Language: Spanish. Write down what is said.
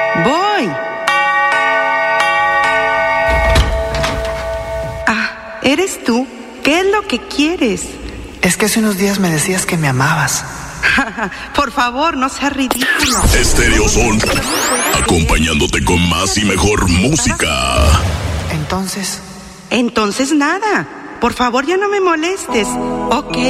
Voy. Ah, ¿eres tú? ¿Qué es lo que quieres? Es que hace unos días me decías que me amabas. Por favor, no seas ridículo. Estéreo Son, acompañándote con más y mejor música. Entonces... Entonces nada. Por favor, ya no me molestes, ¿ok?